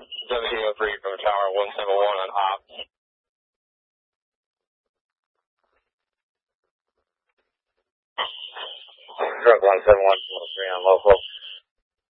1703 from Tower 171 on op. Truck 171 on local.